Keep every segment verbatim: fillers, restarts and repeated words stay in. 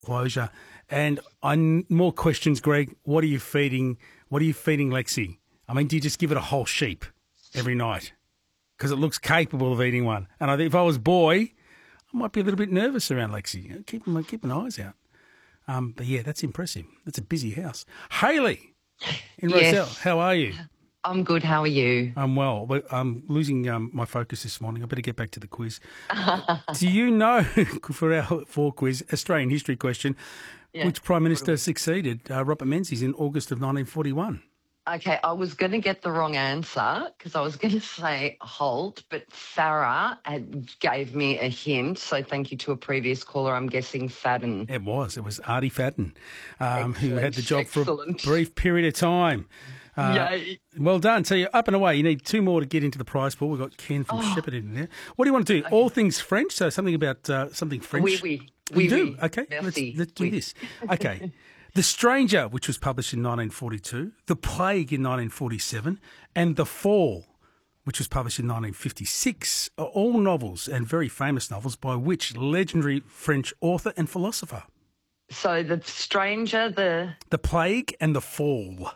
closure. And I more questions, Greg. What are you feeding? What are you feeding Lexi? I mean, do you just give it a whole sheep every night? Because it looks capable of eating one. And I think if I was boy, I might be a little bit nervous around Lexi. Keep my keep my eyes out. Um, but yeah, that's impressive. That's a busy house. Hayley in Yes. Roselle, how are you? I'm good. How are you? I'm well, but I'm losing um, my focus this morning. I better get back to the quiz. Do you know, for our four quiz, Australian history question, Yeah. which Prime Minister succeeded uh, Robert Menzies in August of nineteen forty-one? Okay, I was going to get the wrong answer because I was going to say Holt, but Farah had gave me a hint. So thank you to a previous caller. I'm guessing Fadden. It was. It was Artie Fadden, um, who had the job Excellent. for a brief period of time. Uh, Yay. Well done. So you're up and away. You need two more to get into the prize pool. We've got Ken from Oh. Shepparton in there. What do you want to do? All things French? So something about uh, something French? Oui, oui. You Oui, do? oui. Okay, let's, Merci. let's do Oui. this. Okay. The Stranger, which was published in nineteen forty-two, The Plague in nineteen forty-seven, and The Fall, which was published in nineteen fifty-six, are all novels and very famous novels by which legendary French author and philosopher? So the stranger, the The Plague and The Fall.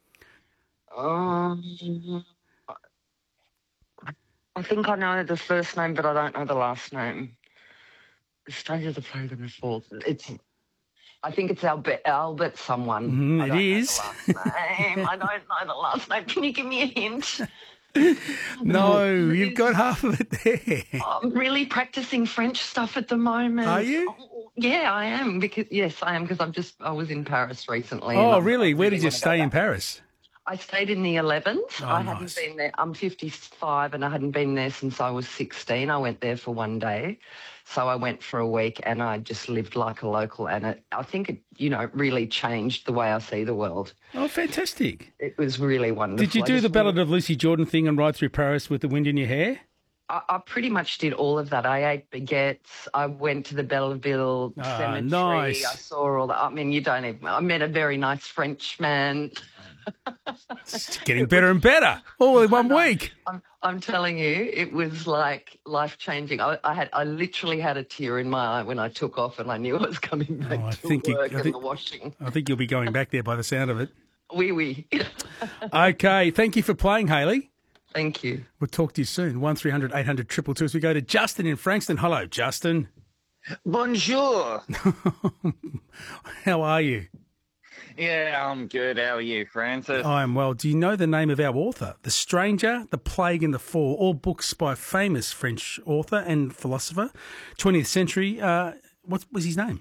um, I think I know the first name, but I don't know the last name. The stranger, the plague, and the fall. It's. I think it's Albert. Albert, someone. Mhm, I it don't know is. the last name. I don't know the last name. Can you give me a hint? No, you've got half of it there. I'm really practicing French stuff at the moment. Are you? Oh, yeah, I am. Because yes, I am. Because I'm just. I was in Paris recently. and Oh, I'm- really? I Where did you wanna go stay in back. Paris? I stayed in the eleventh. Oh, I nice. hadn't been there. I'm fifty-five and I hadn't been there since I was sixteen. I went there for one day. So I went for a week and I just lived like a local. And it, I think it, you know, really changed the way I see the world. Oh, fantastic. It was really wonderful. Did you I do just the really- Ballad of Lucy Jordan thing and ride through Paris with the wind in your hair? I, I pretty much did all of that. I ate baguettes. I went to the Belleville Ah, Cemetery. nice. I saw all that. I mean, you don't even. I met a very nice Frenchman. It's getting better and better all in one week. I'm, I'm telling you, it was like life changing. I, I had, I literally had a tear in my eye when I took off, and I knew I was coming back Oh, I to think you- work I and think- the washing. I think you'll be going back there by the sound of it. Wee wee. Okay, thank you for playing, Hayley. Thank you. We'll talk to you soon. one three hundred eight hundred two two two as we go to Justin in Frankston. Hello, Justin. Bonjour. How are you? Yeah, I'm good. How are you, Francis? I am well. Do you know the name of our author? The Stranger, The Plague and the Fall, all books by famous French author and philosopher, twentieth century. Uh, what was his name?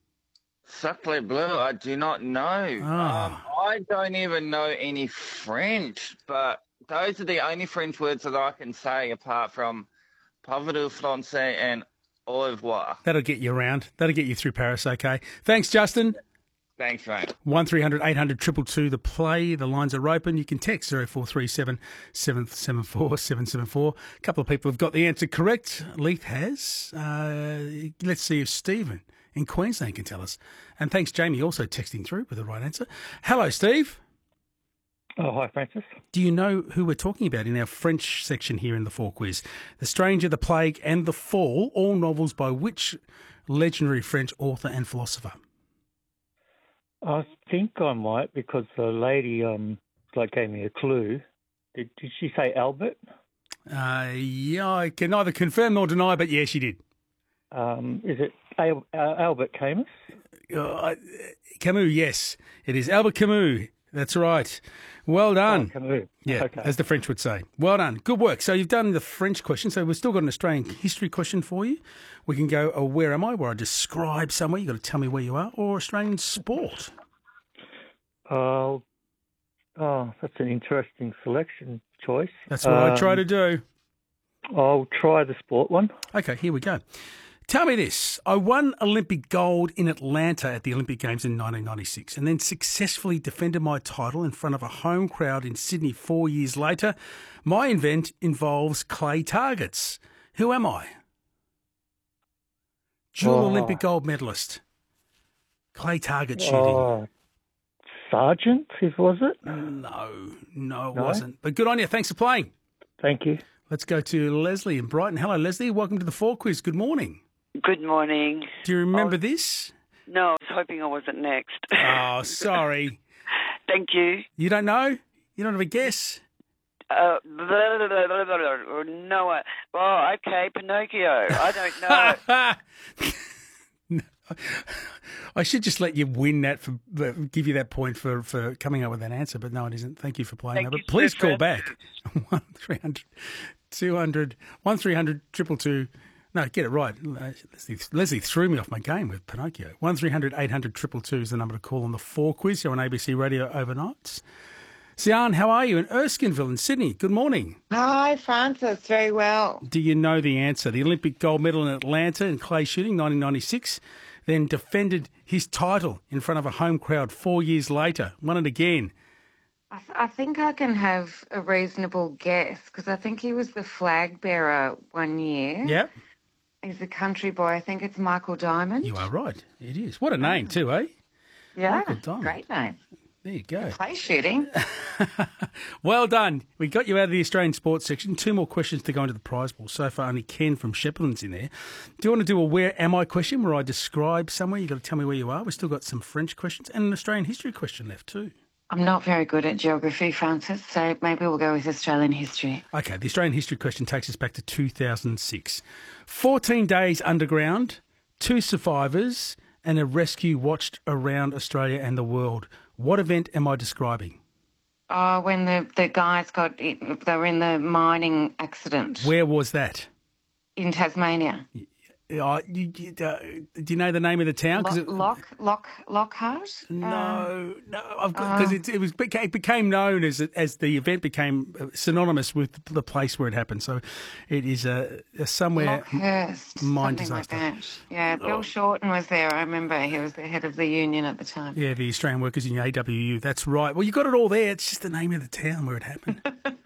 Sacre bleu, I do not know. Ah. Um, I don't even know any French, but those are the only French words that I can say apart from Pauvre Francais and au revoir. That'll get you around. That'll get you through Paris, okay. Thanks, Justin. Thanks, mate. one three hundred eight hundred two two two, the play. The lines are open. You can text zero four three seven seven seven four seven seven four. A couple of people have got the answer correct. Leith has. Uh, let's see if Stephen in Queensland can tell us. And thanks, Jamie, also texting through with the right answer. Hello, Steve. Oh, hi, Francis. Do you know who we're talking about in our French section here in the Four Quiz? The Stranger, The Plague and The Fall, all novels by which legendary French author and philosopher? I think I might because the lady um like gave me a clue. Did, did she say Albert? Uh, yeah, I can neither confirm nor deny, but yeah, she did. Um, is it Al- uh, Albert Camus? Uh, Camus, yes. It is Albert Camus. That's right. Well Oh, done. Camus. Yeah, Okay. as the French would say. Well done. Good work. So you've done the French question. So we've still got an Australian history question for you. We can go, oh, where am I? Where I describe somewhere. You've got to tell me where you are. Or Australian sport. Oh, oh, that's an interesting selection choice. That's what I try Um, to do. I'll try the sport one. Okay, here we go. Tell me this. I won Olympic gold in Atlanta at the Olympic Games in nineteen ninety-six and then successfully defended my title in front of a home crowd in Sydney four years later. My event involves clay targets. Who am I? Dual Oh. Olympic gold medalist. Clay target shooting. Oh, Sergeant, is was it? No, no, it No? wasn't. But good on you. Thanks for playing. Thank you. Let's go to Leslie in Brighton. Hello, Leslie. Welcome to the Four Quiz. Good morning. Good morning. Do you remember this? No, I was hoping I wasn't next. Oh, sorry. Thank you. You don't know? You don't have a guess? Uh, blah, blah, blah, blah, blah, no, uh, oh, okay, Pinocchio. I don't know. I should just let you win that, for give you that point for, for coming up with that answer, but no, it isn't. Thank you for playing Thank that. you, But please Sir call Francis. back. one three hundred two hundred one three hundred two two two. No, get it right. Leslie, Leslie threw me off my game with Pinocchio. one three hundred eight hundred two two two is the number to call on the four quiz here on A B C Radio overnights. Sian, how are you? In Erskineville in Sydney. Good morning. Hi, Francis. Very well. Do you know the answer? The Olympic gold medal in Atlanta in clay shooting, nineteen ninety-six, then defended his title in front of a home crowd four years later. Won it again. I, th- I think I can have a reasonable guess because I think he was the flag bearer one year. Yep. He's a country boy. I think it's Michael Diamond. You are right. It is. What a name too, eh? yeah, Michael Diamond. great name. There you go. Clay shooting. Well done. We got you out of the Australian sports section. Two more questions to go into the prize pool. So far, only Ken from Shepparton's in there. Do you want to do a where am I question where I describe somewhere? You've got to tell me where you are. We've still got some French questions and an Australian history question left too. I'm not very good at geography, Francis, so maybe we'll go with Australian history. Okay, the Australian history question takes us back to two thousand six. fourteen days underground, two survivors, and a rescue watched around Australia and the world. What event am I describing? Oh, when the, the guys got, they were in the mining accident Where was that? in Tasmania. Uh, you, you, uh, do you know the name of the town? 'Cause Lock, it- Lock, Lock, Lockhart? No, no, I've got because it, it was beca- it became known as as the event became synonymous with the place where it happened. So it is a, a somewhere Lockhurst, mine something disaster. like that. Yeah, Bill Shorten was there. I remember he was the head of the union at the time. Yeah, the Australian Workers in A W U. That's right. Well, you got it all there. It's just the name of the town where it happened.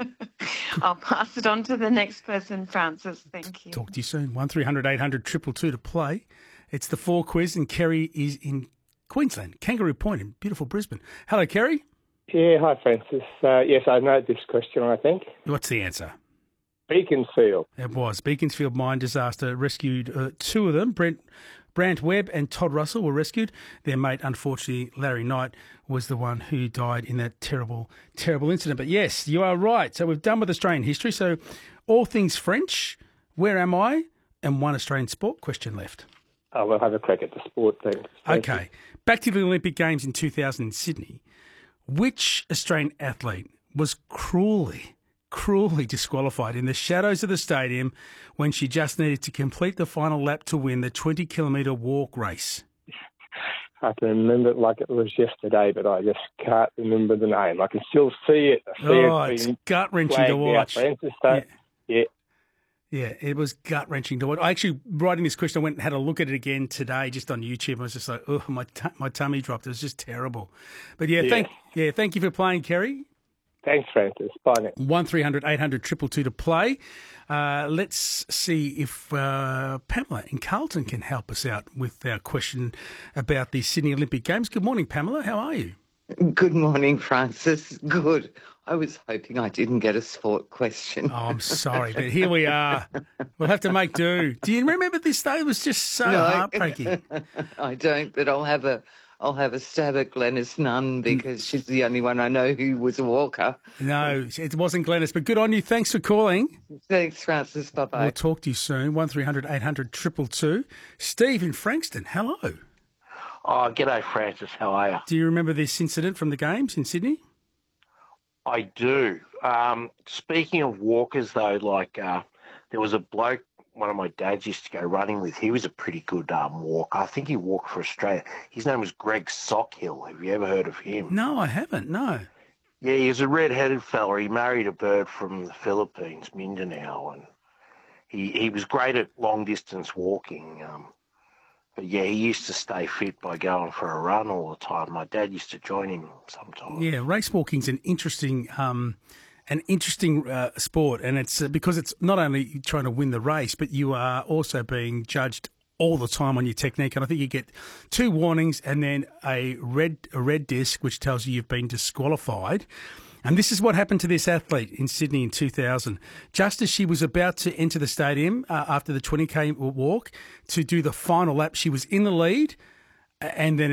I'll pass it on to the next person, Francis. Thank you. Talk to you soon. One three hundred eight hundred two two two to play. It's the four quiz, and Kerry is in Queensland, Kangaroo Point in beautiful Brisbane. Hello, Kerry. Yeah, hi, Francis. Uh, yes, I know this question, I think. What's the answer? Beaconsfield. It was. Beaconsfield mine disaster rescued uh, two of them. Brent Brant Webb and Todd Russell were rescued. Their mate, unfortunately, Larry Knight, was the one who died in that terrible, terrible incident. But yes, you are right. So we've done with Australian history. So all things French, where am I? And one Australian sport question left. Oh, we'll have a crack at the sport then. Okay. Back to the Olympic Games in two thousand in Sydney. Which Australian athlete was cruelly, cruelly disqualified in the shadows of the stadium when she just needed to complete the final lap to win the twenty kilometre walk race? I can remember it like it was yesterday, but I just can't remember the name. I can still see it. I see Oh, it it's being gut-wrenching flagged to out, watch. Francis, so, Yeah. yeah. Yeah, it was gut-wrenching to watch. I actually, writing this question, I went and had a look at it again today just on YouTube. I was just like, oh, my t- my tummy dropped. It was just terrible. But yeah, Yeah. thank yeah, thank you for playing, Kerry. Thanks, Francis. Bye now. one three hundred eight hundred two two two to play. Uh, let's see if uh, Pamela in Carlton can help us out with our question about the Sydney Olympic Games. Good morning, Pamela. How are you? Good morning, Francis. Good. I was hoping I didn't get a sport question. Oh, I'm sorry, but here we are. We'll have to make do. Do you remember this day? It was just so No. heartbreaking. I don't, but I'll have a I'll have a stab at Glenys Nunn because she's the only one I know who was a walker. No, it wasn't Glenys, but good on you. Thanks for calling. Thanks, Francis. Bye-bye. We'll talk to you soon. one three hundred eight hundred two two two. Steve in Frankston, hello. Oh, g'day, Francis. How are you? Do you remember this incident from the Games in Sydney? I do. Um, speaking of walkers, though, like uh, there was a bloke, one of my dads used to go running with. He was a pretty good um, walker. I think he walked for Australia. His name was Greg Sockhill. Have you ever heard of him? No, I haven't, no. Yeah, he was a red-headed fella. He married a bird from the Philippines, Mindanao, and he, he was great at long-distance walking. Um, but, yeah, he used to stay fit by going for a run all the time. My dad used to join him sometimes. Yeah, race walking's an interesting, um, an interesting uh, sport, and it's uh, because it's not only trying to win the race, but you are also being judged all the time on your technique. And I think you get two warnings and then a red a red disc which tells you you've been disqualified. And this is what happened to this athlete in Sydney in two thousand. Just as she was about to enter the stadium uh, after the twenty K walk to do the final lap, she was in the lead. and then